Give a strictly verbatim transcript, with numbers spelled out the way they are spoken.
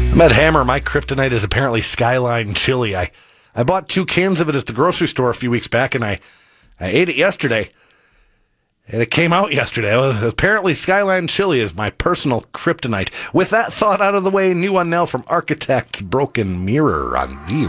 I'm at Hammer. My kryptonite is apparently Skyline chili. I, I bought two cans of it at the grocery store a few weeks back, and I, I ate it yesterday. And it came out yesterday. Well, apparently, Skyline chili is my personal kryptonite. With that thought out of the way, new one now from Architects Broken Mirror on V